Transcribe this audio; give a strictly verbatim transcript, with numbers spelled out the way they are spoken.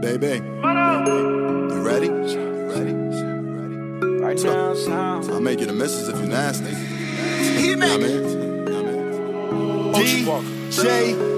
Baby, you ready? You ready? Right now, sound. I'll make you the missus if you're nasty. He You know make what I it. mean? You know what I mean? D J